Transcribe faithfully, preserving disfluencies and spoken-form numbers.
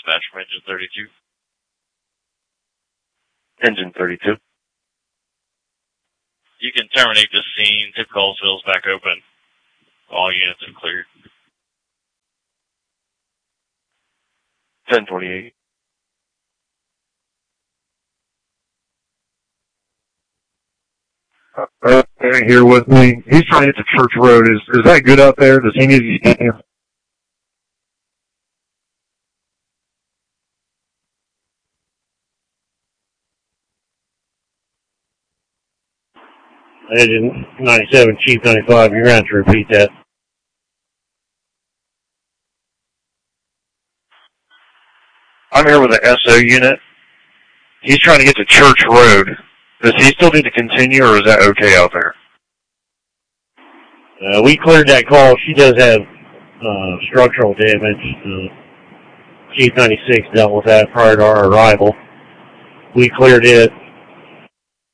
dispatch from Engine thirty-two. Engine thirty-two. You can terminate this scene. Tip Colesville's back open. All units are cleared. ten twenty-eight. Uh, here with me. He's trying to get to Church Road. Is is that good out there? Does he need to get here? Engine ninety-seven, Chief ninety-five, you're going to have to repeat that. I'm here with the S O unit. He's trying to get to Church Road. Does he still need to continue, or is that okay out there? Uh, we cleared that call. She does have uh, structural damage. Uh, Chief ninety-six dealt with that prior to our arrival. We cleared it.